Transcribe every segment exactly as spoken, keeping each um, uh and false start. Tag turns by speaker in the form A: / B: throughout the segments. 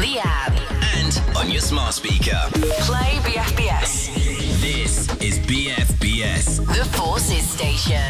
A: the app,
B: and on your smart speaker.
A: play B F B S,
B: This is B F B S.
A: the Forces Station.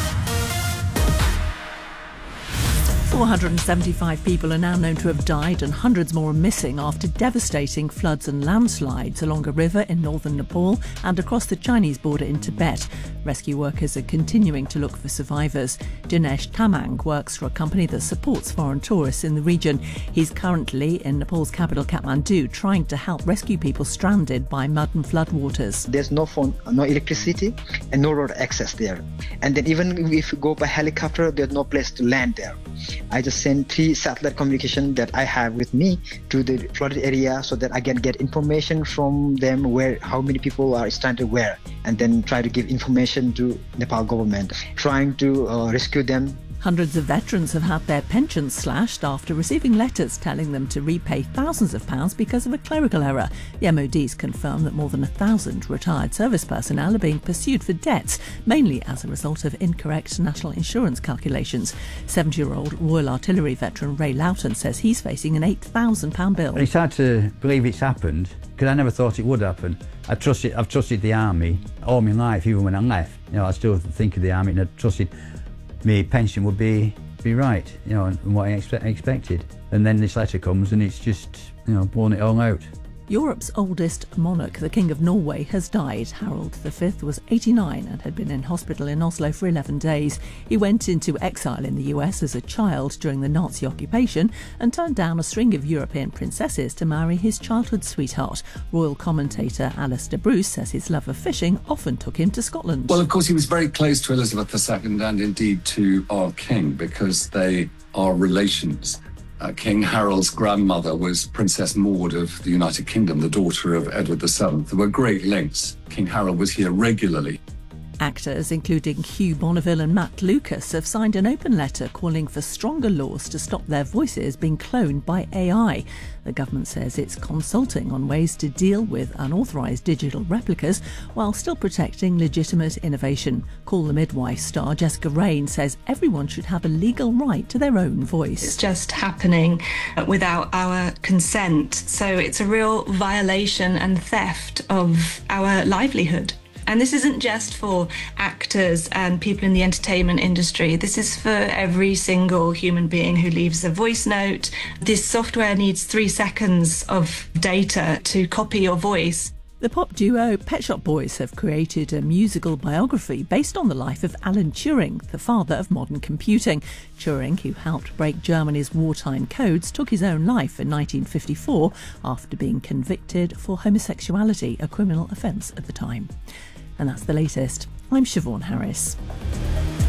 C: four hundred seventy-five people are now known to have died and hundreds more are missing after devastating floods and landslides along a river in northern Nepal and across the Chinese border in Tibet. Rescue workers are continuing to look for survivors. Dinesh Tamang works for a company that supports foreign tourists in the region. He's currently in Nepal's capital Kathmandu trying to help rescue people stranded by mud and floodwaters.
D: There's no phone, no electricity and no road access there. And then even if you go by helicopter, there's no place to land there. I just send three satellite communication that I have with me to the flooded area so that I can get information from them where how many people are stranded where, and then try to give information to Nepal government, trying to uh, rescue them.
C: Hundreds of veterans have had their pensions slashed after receiving letters telling them to repay thousands of pounds because of a clerical error. The M O D's confirmed that more than a thousand retired service personnel are being pursued for debts, mainly as a result of incorrect national insurance calculations. seventy-year-old Royal Artillery veteran Ray Loughton says he's facing an eight thousand pounds bill.
E: It's hard to believe it's happened because I never thought it would happen. I trusted, I've trusted the army all my life, even when I left. You know, I still think of the army and I trusted my pension would be be right, you know, and what I expe- expected. And then this letter comes and it's just, you know, blown it all out.
C: Europe's oldest monarch, the King of Norway, has died. Harald the Fifth was eighty-nine and had been in hospital in Oslo for eleven days. He went into exile in the U S as a child during the Nazi occupation and turned down a string of European princesses to marry his childhood sweetheart. Royal commentator Alistair Bruce says his love of fishing often took him to Scotland.
F: Well, of course, he was very close to Elizabeth the Second and indeed to our king because they are relations. Uh, King Harold's grandmother was Princess Maud of the United Kingdom, the daughter of Edward the Seventh. There were great links. King Harold was here regularly.
C: Actors, including Hugh Bonneville and Matt Lucas, have signed an open letter calling for stronger laws to stop their voices being cloned by A I. The government says it's consulting on ways to deal with unauthorised digital replicas while still protecting legitimate innovation. Call the Midwife star Jessica Raine says everyone should have a legal right to their own voice.
G: It's just happening without our consent, so it's a real violation and theft of our livelihood. And this isn't just for actors and people in the entertainment industry. This is for every single human being who leaves a voice note. This software needs three seconds of data to copy your voice.
C: The pop duo Pet Shop Boys have created a musical biography based on the life of Alan Turing, the father of modern computing. Turing, who helped break Germany's wartime codes, took his own life in nineteen fifty-four after being convicted for homosexuality, a criminal offence at the time. And that's the latest. I'm Siobhan Harris.